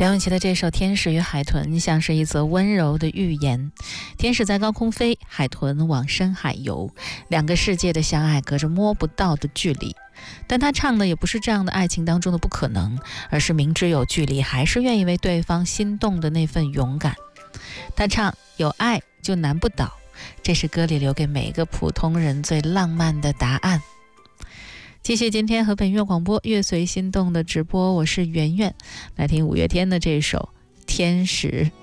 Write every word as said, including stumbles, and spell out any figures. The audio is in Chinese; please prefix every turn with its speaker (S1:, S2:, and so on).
S1: 梁咏琪的这首《天使与海豚》像是一则温柔的寓言。天使在高空飞，海豚往深海游，两个世界的相爱隔着摸不到的距离。但他唱的也不是这样的爱情当中的不可能，而是明知有距离还是愿意为对方心动的那份勇敢。他唱有爱就难不倒，这是歌里留给每个普通人最浪漫的答案。继续今天和本月广播乐随心动的直播，我是圆圆，来听五月天的这首《天使